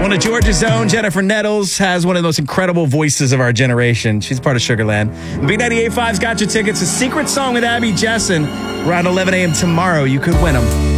On the Georgia's own, Jennifer Nettles has one of the most incredible voices of our generation. She's part of Sugarland. B98.5's got your tickets. A secret song with Abby Jessen around 11 a.m. tomorrow. You could win them.